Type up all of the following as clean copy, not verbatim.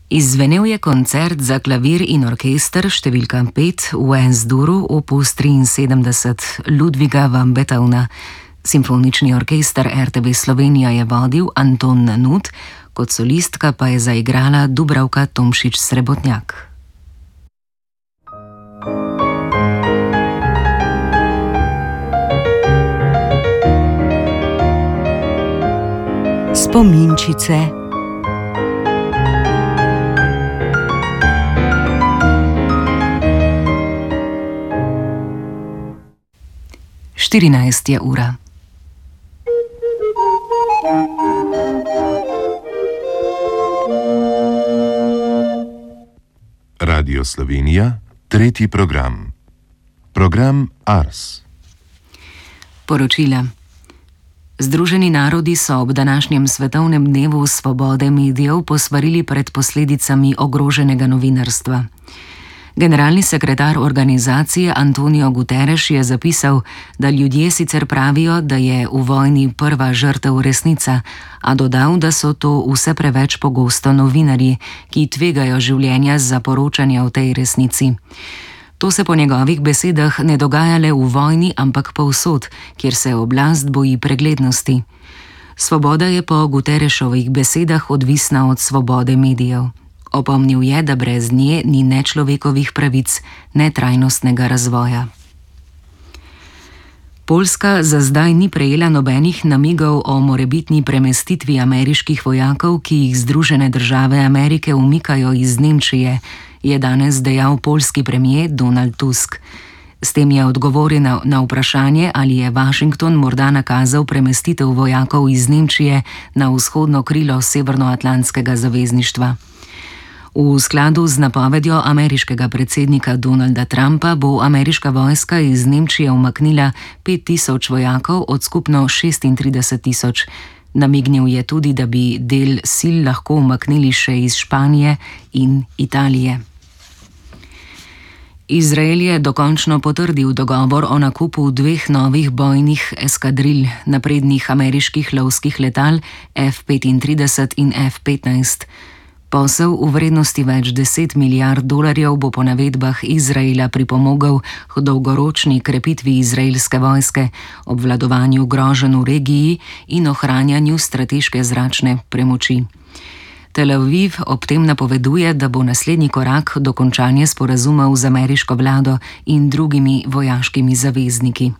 Izzvenel je koncert za klavir in orkester številka 5 v S-duru opus 73 Ludviga van Beethovna. Simfonični orkester RTV Slovenija je vodil Anton Nanut, kot solistka pa je zaigrala Dubravka Tomšič-Srebotnjak. Spominčice. Štirinajst je ura. Radio Slovenija, tretji program. Program Ars. Poročila. Združeni narodi so ob današnjem svetovnem dnevu svobode medijev posvarili pred posledicami ogroženega novinarstva. Generalni sekretar organizacije Antonio Guterres je zapisal, da ljudje sicer pravijo, da je v vojni prva žrtev resnica, a dodal, da so to vse preveč pogosto novinarji, ki tvegajo življenja za poročanje o tej resnici. To se po njegovih besedah ne dogaja le v vojni, ampak povsod, kjer se oblast boji preglednosti. Svoboda je po Guterresovih besedah odvisna od svobode medijev. Opomnil je, da brez nje ni ne človekovih pravic, ne trajnostnega razvoja. Poljska za zdaj ni prejela nobenih namigov o morebitni premestitvi ameriških vojakov, ki jih Združene države Amerike umikajo iz Nemčije, je danes dejal poljski premier Donald Tusk. S tem je odgovoril na vprašanje, ali je Washington morda nakazal premestitev vojakov iz Nemčije na vzhodno krilo Severnoatlantskega zavezništva. V skladu z napovedjo ameriškega predsednika Donalda Trumpa bo ameriška vojska iz Nemčije umaknila 5.000 vojakov od skupno 36.000. Namignil je tudi, da bi del sil lahko umaknili še iz Španije in Italije. Izrael je dokončno potrdil dogovor o nakupu 2 novih bojnih eskadril naprednih ameriških lovskih letal F-35 in F-15. Posel v vrednosti več 10 milijard dolarjev bo po navedbah Izraela pripomogel k dolgoročni krepitvi izraelske vojske, obvladovanju groženj v regiji in ohranjanju strateške zračne premoči. Tel Aviv ob tem napoveduje, da bo naslednji korak dokončanje sporazumov z ameriško vlado in drugimi vojaškimi zavezniki.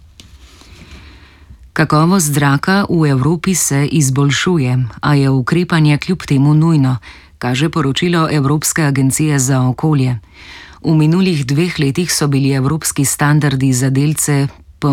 Kakovost zraka v Evropi se izboljšuje, a je ukrepanje kljub temu nujno, kaže poročilo Evropske agencije za okolje. V minulih 2 letih so bili evropski standardi za delce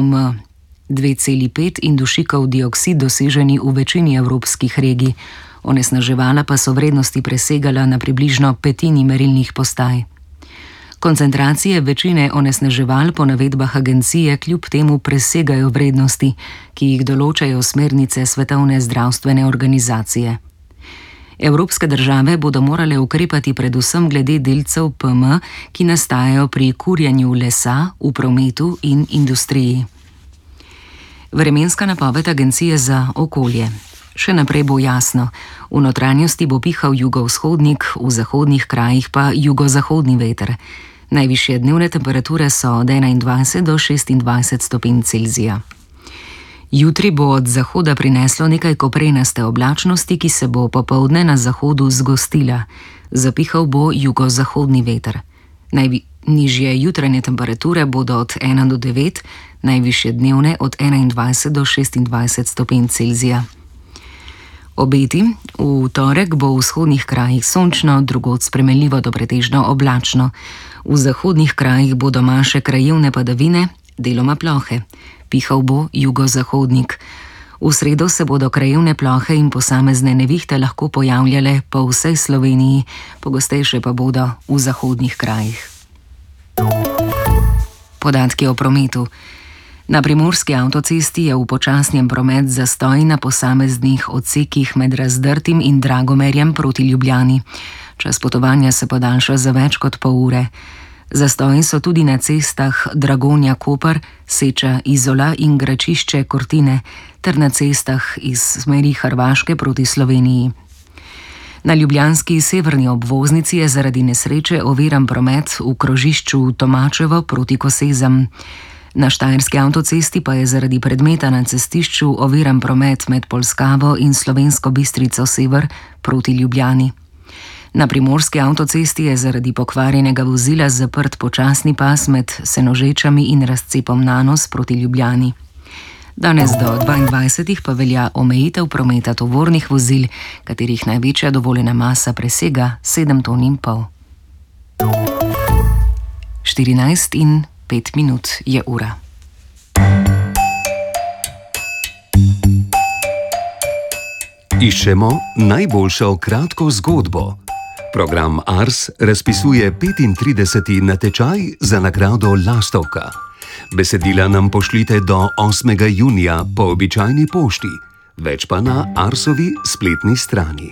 PM2,5 in dušikov dioksid doseženi v večini evropskih regij, onesnaževala pa so vrednosti presegala na približno petini merilnih postaj. Koncentracije večine onesnaževal po navedbah agencije kljub temu presegajo vrednosti, ki jih določajo smernice Svetovne zdravstvene organizacije. Evropske države bodo morale ukrepati predvsem glede delcev PM, ki nastajajo pri kurjenju lesa, v prometu in industriji. Vremenska napoved agencije za okolje. Še naprej bo jasno. V notranjosti bo pihal jugovzhodnik, v zahodnih krajih pa jugozahodni veter. Najvišje dnevne temperature so od 21 do 26 stopinj Celzija. Jutri bo od zahoda prineslo nekaj koprenaste oblačnosti, ki se bo popoldne na zahodu zgostila. Zapihal bo jugozahodni veter. Najnižje jutranje temperature bodo od 1 do 9, najvišje dnevne od 21 do 26 stopinj Celzija. Obeti: v torek bo v vzhodnih krajih sončno, drugod spremenljivo do pretežno oblačno. V zahodnih krajih bodo manjše krajevne padavine, deloma plohe. Pihal bo jugozahodnik. V sredo se bodo krajevne plohe in posamezne nevihte lahko pojavljale po vsej Sloveniji, pogostejše pa bodo v zahodnih krajih. Podatki o prometu. Na primorski avtocesti je v počasnem promet zastoj na posameznih odsekih med Razdrtim in Dragomerjem proti Ljubljani. Čas potovanja se podaljša za več kot pol ure. Zastoji so tudi na cestah Dragonja-Koper, Seča-Izola in Gračišče-Kortine ter na cestah iz smeri Hrvaške proti Sloveniji. Na ljubljanski severni obvoznici je zaradi nesreče oviran promet v krožišču Tomačevo proti Kosezam. Na štajerski avtocesti pa je zaradi predmeta na cestišču oviran promet med Polskavo in Slovensko Bistrico sever proti Ljubljani. Na primorski avtocesti je zaradi pokvarjenega vozila zaprt počasni pas med Senožečami in razcepom Nanos proti Ljubljani. Danes do 22. pa velja omejitev prometa tovornih vozil, katerih največja dovoljena masa presega 7,5 ton. 14:05 je ura. Iščemo najboljšo kratko zgodbo. Program Ars razpisuje 35. natečaj za nagrado Lastovka. Besedila nam pošljite do 8. junija po običajni pošti, več pa na Arsovi spletni strani.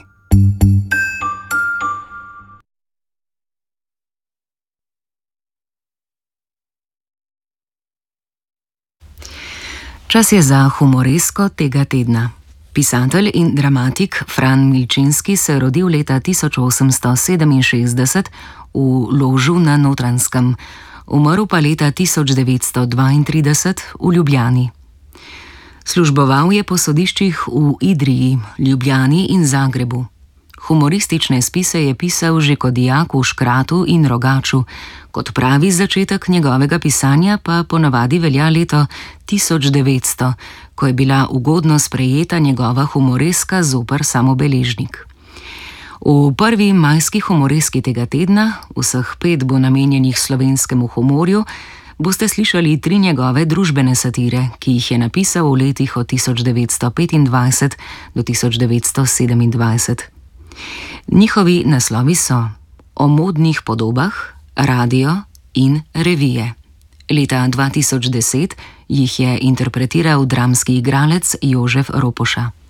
Čas je za humoresko tega tedna. Pisatelj in dramatik Fran Milčinski se je rodil leta 1867 v Ložu na Notranjskem, umrl pa leta 1932 v Ljubljani. Služboval je po sodiščih v Idriji, Ljubljani in Zagrebu. Humoristične spise je pisal že kot dijak v Škratu in Rogaču, kot pravi začetek njegovega pisanja pa ponavadi velja leto 1900, ko je bila ugodno sprejeta njegova humoreska zoper Samobeležnik. V prvi majski humoreski tega tedna, vseh 5 bo namenjenih slovenskemu humorju, boste slišali 3 njegove družbene satire, ki jih je napisal v letih od 1925 do 1927. Njihovi naslovi so O modnih podobah, Radio in Revije. Leta 2010 jih je interpretiral dramski igralec Jožef Ropoša.